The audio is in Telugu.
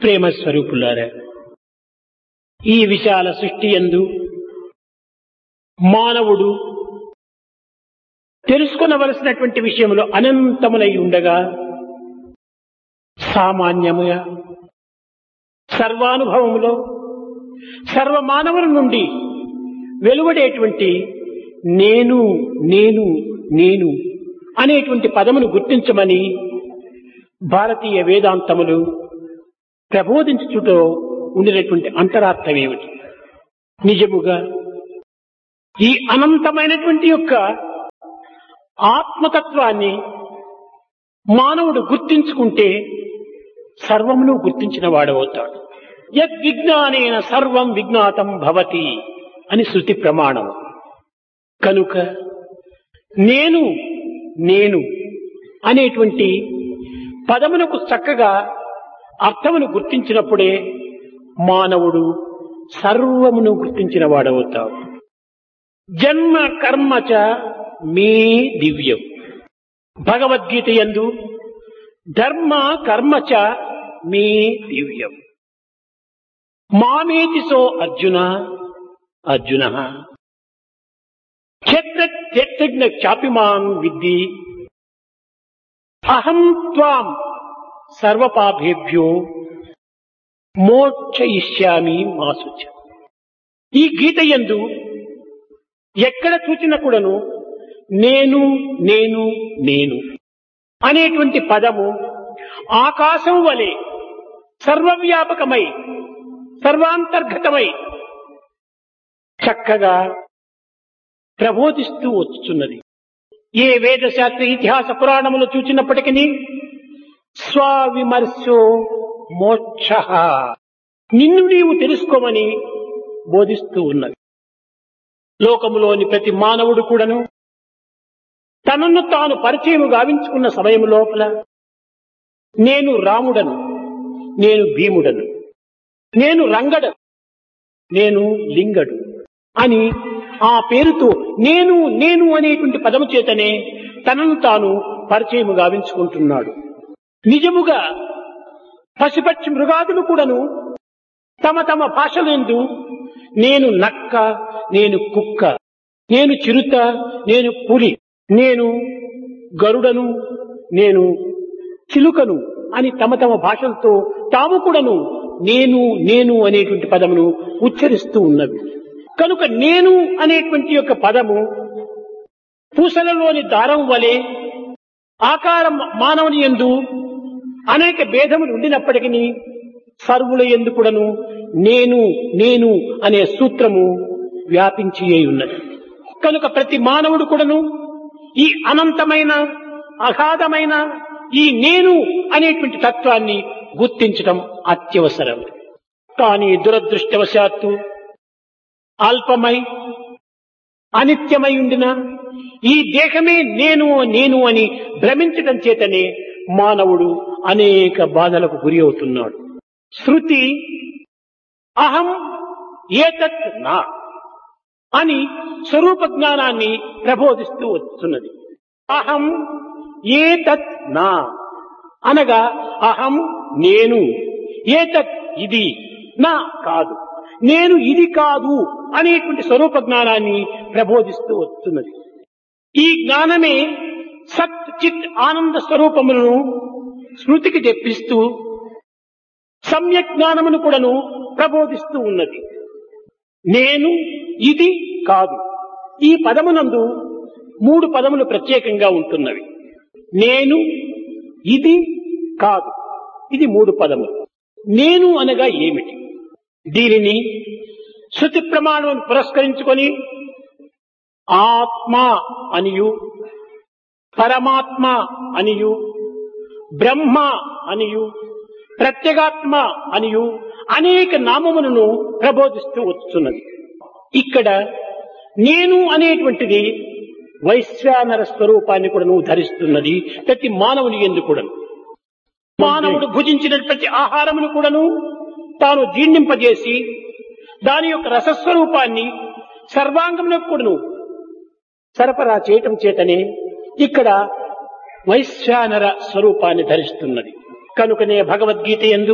ప్రేమ స్వరూపులారా, ఈ విశాల సృష్టి యందు మానవుడు తెలుసుకొనవలసినటువంటి విషయములు అనంతములై ఉండగా సామాన్యముగా సర్వానుభవములో సర్వమానవుల నుండి వెలువడేటువంటి నేను నేను నేను అనేటువంటి పదమును గుర్తించమని భారతీయ వేదాంతములు ప్రబోధించుటలో ఉండినటువంటి అంతరార్థం ఏమిటి? నిజముగా ఈ అనంతమైనటువంటి యొక్క ఆత్మతత్వాన్ని మానవుడు గుర్తించుకుంటే సర్వమును గుర్తించిన వాడవుతాడు. యద్విజ్ఞానేన సర్వం విజ్ఞాతం భవతి అని శృతి ప్రమాణం. కనుక నేను నేను అనేటువంటి పదమునకు చక్కగా అర్థమును గుర్తించినప్పుడే మానవుడు సర్వమును గుర్తించిన వాడవుతాడు. జన్మ కర్మ చ మే దివ్యం. భగవద్గీత యందు ధర్మ కర్మ చ మే దివ్యం. మామేతి సో అర్జున అర్జున క్షేత్రజ్ఞ చాపిమాం విద్ధి అహం త్వాం సర్వపాపేభ్యో మోక్షయిష్యామి మా శుచ. ఈ గీత యందు ఎక్కడ చూచిన కూడాను నేను నేను నేను అనేటువంటి పదము ఆకాశం వలె సర్వవ్యాపకమై సర్వాంతర్గతమై చక్కగా ప్రబోధిస్తూ వచ్చుచున్నది. ఏ వేదశాస్త్ర ఇతిహాస పురాణములు చూచినప్పటికీ స్వవిమర్శో మోక్ష, నిన్ను నీవు తెలుసుకోమని బోధిస్తూ ఉన్నది. లోకములోని ప్రతి మానవుడు కూడాను తనను తాను పరిచయం గావించుకున్న సమయం లోపల నేను రాముడను, నేను భీముడను, నేను రంగడను, నేను లింగడు అని ఆ పేరుతో నేను నేను అనేటువంటి పదము చేతనే తనను తాను పరిచయం గావించుకుంటున్నాడు. నిజముగా పశుపక్షి మృగాదులు కూడాను తమ తమ భాషలందు నేను నక్క, నేను కుక్క, నేను చిరుత, నేను పులి, నేను గరుడను, నేను చిలుకను అని తమ తమ భాషలతో తాము కూడాను నేను నేను అనేటువంటి పదమును ఉచ్చరిస్తూ ఉన్నవి. కనుక నేను అనేటువంటి యొక్క పదము పూసలలోని దారం వలె ఆకారం మానవుని యందు అనేక భేదములు ఉండినప్పటికీ సర్వుల యందు కూడాను నేను నేను అనే సూత్రము వ్యాపించి ఉన్నది. కనుక ప్రతి మానవుడు కూడాను ఈ అనంతమైన అగాధమైన ఈ నేను అనేటువంటి తత్వాన్ని గుర్తించడం అత్యవసరం. కానీ దురదృష్టవశాత్తు అల్పమై అనిత్యమై ఉండిన ఈ దేహమే నేను నేను అని భ్రమించటం చేతనే మానవుడు అనేక బాధలకు గురి అవుతున్నాడు. శృతి అహం ఏతత్ నా అని స్వరూప జ్ఞానాన్ని ప్రబోధిస్తూ వస్తున్నది. అహం ఏతత్ నా అనగా అహం నేను, ఏతత్ ఇది, నా కాదు, నేను ఇది కాదు అనేటువంటి స్వరూప జ్ఞానాన్ని ప్రబోధిస్తూ వస్తున్నది. ఈ జ్ఞానమే సత్ చిత్ ఆనంద స్వరూపములను స్మృతికి తెప్పిస్తూ సమ్యక్ జ్ఞానమును కూడాను ప్రబోధిస్తూ ఉన్నది. నేను ఇది కాదు. ఈ పదమునందు మూడు పదములు ప్రత్యేకంగా ఉంటున్నవి. నేను ఇది కాదు, ఇది మూడు పదములు. నేను అనగా ఏమిటి? దీనిని శృతి ప్రమాణం పురస్కరించుకొని ఆత్మ అనియు, పరమాత్మ అనియు, బ్రహ్మ అనియు, ప్రత్యేగాత్మ అనియు అనేక నామములను ప్రబోధిస్తూ వస్తున్నది. ఇక్కడ నేను అనేటువంటిది వైశ్వానర స్వరూపాన్ని కూడా ధరిస్తున్నది ప్రతి మానవుని యందు కూడా. మానవుడు భుజించిన ప్రతి ఆహారమును కూడాను తాను జీర్ణింపజేసి దాని యొక్క రసస్వరూపాన్ని సర్వాంగములకు కూడాను సరఫరా చేయటం చేతనే ఇక్కడ వైశ్వానర స్వరూపాన్ని ధరిస్తున్నది. కనుకనే భగవద్గీత యందు